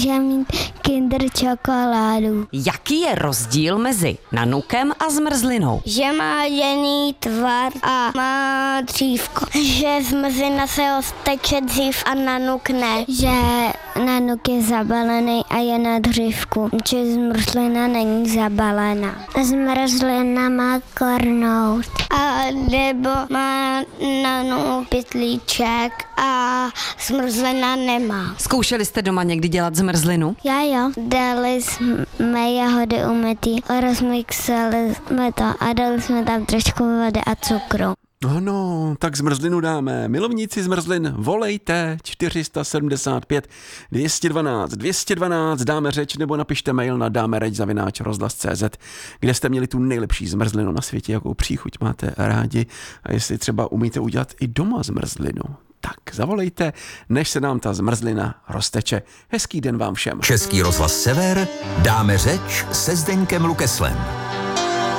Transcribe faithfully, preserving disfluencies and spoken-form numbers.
Že mít Kinder čokoládu. Jaký je rozdíl mezi nanukem a zmrzlinou? Že má jiný tvar a má dřívko. Že zmrzlina se rozteče dřív a nanuk ne. Že nanuk je zabalený a je na dřívku. Že zmrzlina není zabalená. Zmrzlina má kornout. A nebo má nanuk pytlíček a zmrzlina nemá. Zkoušeli jste doma někdy dělat zmrzlinu? Já jo. Dali jsme jahody umytý, rozmixali jsme to a dali jsme tam trošku vody a cukru. Ano, tak zmrzlinu dáme. Milovníci zmrzlin, volejte čtyři sedmdesát pět dvě stě dvanáct dvě stě dvanáct, dáme řeč, nebo napište mail na dámereč zavináč rozhlas tečka cé zet, kde jste měli tu nejlepší zmrzlinu na světě, jakou příchuť máte rádi a jestli třeba umíte udělat i doma zmrzlinu. Tak zavolejte, než se nám ta zmrzlina rozteče. Hezký den vám všem. Český rozhlas Sever, dáme řeč se Zdeňkem Lukeslem.